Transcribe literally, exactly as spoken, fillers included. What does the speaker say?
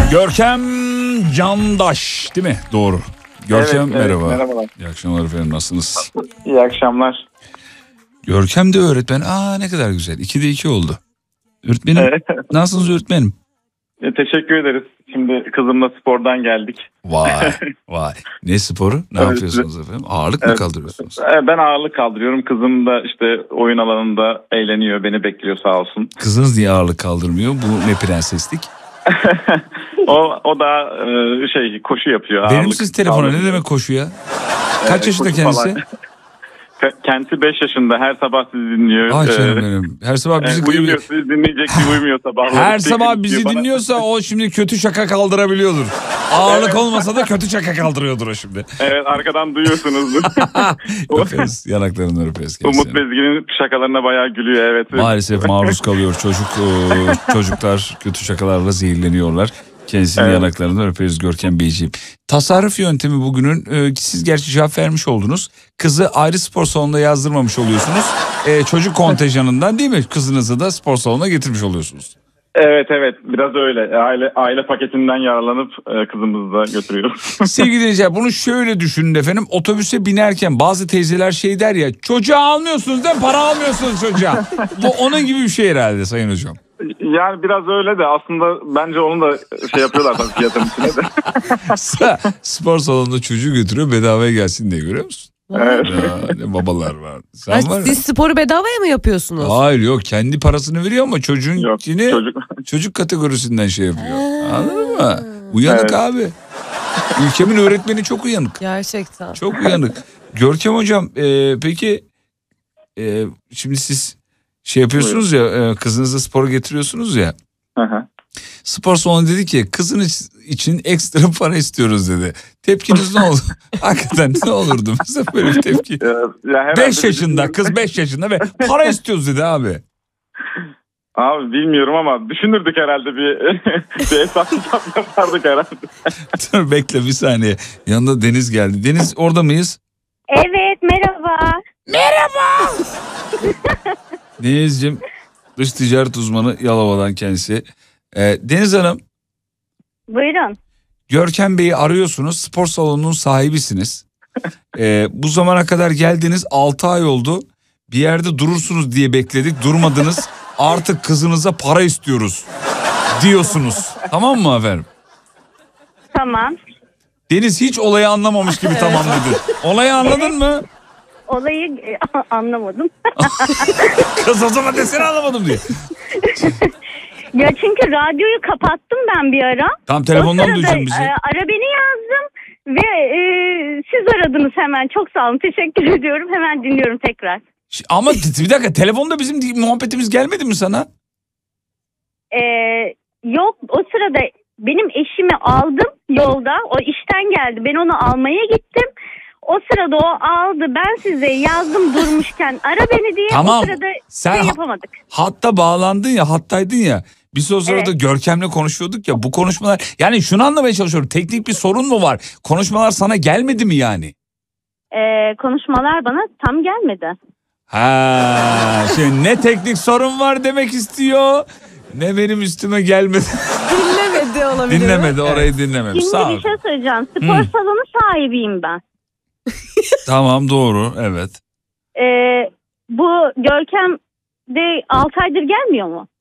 Görkem Candaş değil mi? Doğru. Görkem Evet, merhaba. Evet, merhabalar. İyi akşamlar efendim, nasılsınız? İyi akşamlar. Görkem de öğretmen. Aa ne kadar güzel. İkide iki oldu. Öğretmenim. Evet. Nasılsınız öğretmenim? E, teşekkür ederiz. Şimdi kızımla spordan geldik. Vay vay. Ne sporu? Ne Evet. yapıyorsunuz efendim? Ağırlık mı Evet. kaldırıyorsunuz? E, ben ağırlık kaldırıyorum. Kızım da işte oyun alanında eğleniyor. Beni bekliyor sağ olsun. Kızınız niye ağırlık kaldırmıyor? Bu ne prenseslik? o o da e, şey koşu yapıyor. Verir ağırlık misiniz telefona? kaldırıyor. Ne demek koşu ya? Kaç E, yaşında koşu kendisi? falan. Kendisi beş yaşında, her sabah sizi dinliyor. Ay canım Ee, benim. Her sabah bizi e, uyumuyor, sizi dinleyecek diye uyumuyor sabahları. Her Şey sabah diyor bizi bana, dinliyorsa o şimdi kötü şaka kaldırabiliyordur. Ağırlık olmasa da kötü şaka kaldırıyordur o şimdi. Evet, arkadan duyuyorsunuz. Öperiz. Yanaklarından öperiz. Umut kendisini. Bezgin'in şakalarına bayağı gülüyor, evet. Maalesef maruz kalıyor çocuk. e, Çocuklar kötü şakalarla zehirleniyorlar. Kendisinin Evet. yanaklarından öperiz Görkem Beyciğim. Tasarruf yöntemi bugünün, e, siz gerçi cevap vermiş oldunuz. Kızı ayrı spor salonunda yazdırmamış oluyorsunuz. E, çocuk kontenjanından değil mi? Kızınızı da spor salonuna getirmiş oluyorsunuz. Evet evet, biraz öyle. Aile aile paketinden yararlanıp e, kızımızı da götürüyoruz. Sevgili dinleyiciler, bunu şöyle düşünün efendim. Otobüse binerken bazı teyzeler şey der ya, çocuğa almıyorsunuz değil mi? Para almıyorsunuz çocuğa. Bu onun gibi bir şey herhalde sayın hocam. Yani biraz öyle de aslında bence onu da şey yapıyorlar tabii fiyatın içine de. Spor salonunda çocuğu götürüyor bedavaya gelsin diye, görüyor musun? Evet. Ya, ne babalar var. Sen Ay, var ya. siz sporu bedavaya mı yapıyorsunuz? Hayır yok, kendi parasını veriyor ama çocuğun Yok, içini çocuk. çocuk. kategorisinden şey yapıyor. Ha. Anladın mı? Uyanık Evet. abi. Ülkemin öğretmeni çok uyanık. Gerçekten. Çok uyanık. Görkem hocam e, peki e, şimdi siz şey yapıyorsunuz ya, e, kızınızı spora getiriyorsunuz ya. Hı hı. Spor salonu dedi ki kızınız için ekstra para istiyoruz dedi. Tepkiniz ne oldu? Hakikaten ne olurdu mesela böyle bir tepki? Ya, ya herhalde beş yaşında bizim- kız beş yaşında ve para istiyoruz dedi abi. Abi bilmiyorum ama düşünürdük herhalde bir, bir hesap kitap yapardık herhalde. Dur bekle bir saniye. Yanında Deniz geldi. Deniz orada mıyız? Evet, merhaba. Deniz'cim dış ticaret uzmanı Yalova'dan kendisi. Ee, Deniz Hanım, Buyurun. Görkem Bey'i arıyorsunuz. Spor salonunun sahibisiniz. Ee, bu zamana kadar geldiniz, altı ay oldu. Bir yerde durursunuz diye bekledik, durmadınız. Artık kızınıza para istiyoruz diyorsunuz. Tamam mı efendim? Tamam. Deniz hiç olayı anlamamış gibi tamam dedi. Olayı anladın mı? Olayı e, anlamadım. Kız o zaman desene anlamadım diye. Ya çünkü radyoyu kapattım ben bir ara. Tam O telefondan sırada, duyacağım bizi. e, ara beni yazdım ve e, siz aradınız hemen. Çok sağ olun. Teşekkür ediyorum. Hemen dinliyorum tekrar. Ş- Ama t- bir dakika, telefonda bizim di- muhabbetimiz gelmedi mi sana? E, yok o sırada benim eşimi aldım yolda. O işten geldi. Ben onu almaya gittim. O sırada o aldı. Ben size yazdım durmuşken ara beni diye. Tamam. O sırada Sen şey ha- yapamadık. Hatta bağlandın ya, hattaydın ya. Biz o sırada Evet. Görkem'le konuşuyorduk ya, bu konuşmalar, yani şunu anlamaya çalışıyorum. Teknik bir sorun mu var? Konuşmalar sana gelmedi mi yani? E, konuşmalar bana tam gelmedi. Ha, şimdi ne teknik sorun var demek istiyor, ne benim üstüme gelmedi. Dinlemedi olabilir mi? Dinlemedi, orayı dinlememiş. Şimdi Sağ ol. bir şey söyleyeceğim. Spor Hı. salonu sahibiyim ben. Tamam, doğru, evet. Ee, bu Görkem de altı aydır gelmiyor mu?